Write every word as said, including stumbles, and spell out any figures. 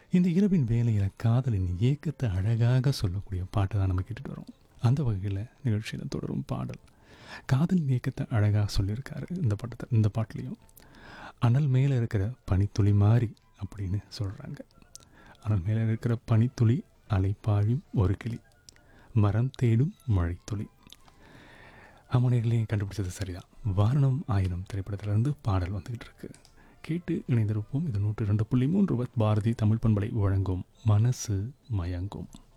இந்த இரவின் வேலையில் காதலின் ஏக்கத்தை அழகாக சொல்லக்கூடிய பாட்டை தான் நம்ம கேட்டுட்டு வரோம். அந்த வகையில் நிகழ்ச்சியில் தொடரும் பாடல் காதலின் ஏக்கத்தை அழகாக சொல்லியிருக்காரு இந்த பாட்டத்தை இந்த பாட்டுலேயும். அனல் மேலே இருக்கிற பனித்துளி மாறி அப்படின்னு சொல்கிறாங்க. அனல் மேலே இருக்கிற பனித்துளி அலைப்பாயும் ஒரு கிளி மரம் தேடும் மழைத்துளி. அம்மனைகளையும் கண்டுபிடிச்சது சரிதான். வாரணம் ஆயிரம் திரைப்படத்திலிருந்து பாடல் வந்துக்கிட்டு இருக்கு. கேட்டு இணைந்திருப்போம். இது நூற்றி ரெண்டு புள்ளி மூன்று பாரதி தமிழ் பண்பலை வழங்கும் மனசு மயங்கும்.